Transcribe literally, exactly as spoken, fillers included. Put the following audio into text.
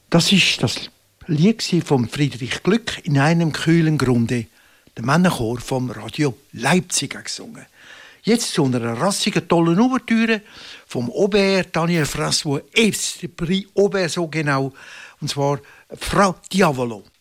Das ist das Lied von Friedrich Glück «In einem kühlen Grunde». Der Männerchor vom Radio Leipzig hat gesungen. Jetzt zu einer rassigen, tollen Ouvertüre vom Aubert Daniel François Eves, der Prix Aubert so genau, und zwar «Frau Diavolo».